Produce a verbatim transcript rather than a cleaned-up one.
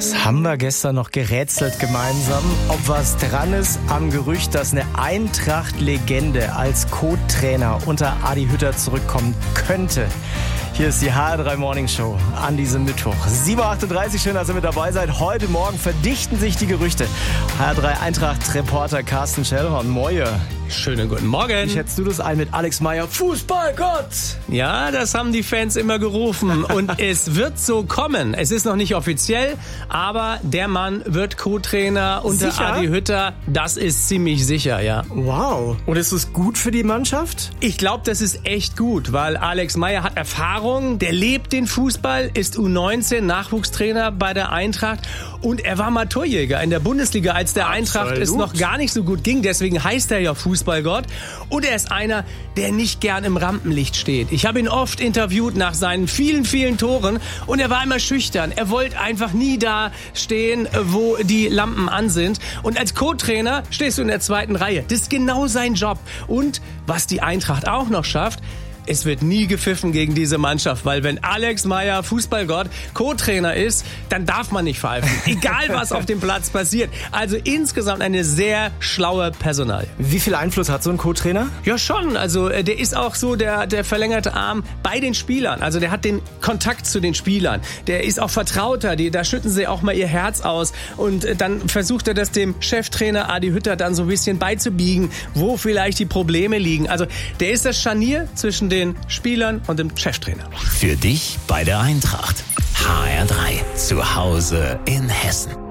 Jetzt haben wir gestern noch gerätselt gemeinsam, ob was dran ist am Gerücht, dass eine Eintracht-Legende als Co-Trainer unter Adi Hütter zurückkommen könnte. Hier ist die H R drei Morning Show an diesem Mittwoch. sieben Uhr achtunddreißig, schön, dass ihr mit dabei seid. Heute Morgen verdichten sich die Gerüchte. H R drei Eintracht-Reporter Carsten Schellhorn, Moje. Schönen guten Morgen. Wie schätzt du das ein mit Alex Meyer? Fußballgott! Ja, das haben die Fans immer gerufen und es wird so kommen. Es ist noch nicht offiziell, aber der Mann wird Co-Trainer unter Sicher? Adi Hütter. Das ist ziemlich sicher, ja. Wow. Und ist es gut für die Mannschaft? Ich glaube, das ist echt gut, weil Alex Meyer hat Erfahrung, der lebt den Fußball, ist U neunzehn Nachwuchstrainer bei der Eintracht und er war mal Torjäger in der Bundesliga, als der Absolut. Eintracht es noch gar nicht so gut ging. Deswegen heißt er ja Fußballgott. Und er ist einer, der nicht gern im Rampenlicht steht. Ich habe ihn oft interviewt nach seinen vielen, vielen Toren und er war immer schüchtern. Er wollte einfach nie da stehen, wo die Lampen an sind. Und als Co-Trainer stehst du in der zweiten Reihe. Das ist genau sein Job. Und was die Eintracht auch noch schafft, es wird nie gepfiffen gegen diese Mannschaft, weil wenn Alex Meyer, Fußballgott, Co-Trainer ist, dann darf man nicht pfeifen. Egal, was auf dem Platz passiert. Also insgesamt eine sehr schlaue Personalie. Wie viel Einfluss hat so ein Co-Trainer? Ja, schon. Also der ist auch so der, der verlängerte Arm bei den Spielern. Also der hat den Kontakt zu den Spielern. Der ist auch vertrauter. Die, da schütten sie auch mal ihr Herz aus. Und dann versucht er das dem Cheftrainer Adi Hütter dann so ein bisschen beizubiegen, wo vielleicht die Probleme liegen. Also der ist das Scharnier zwischen den Spielern und dem Cheftrainer. Für dich bei der Eintracht. H R drei. Zu Hause in Hessen.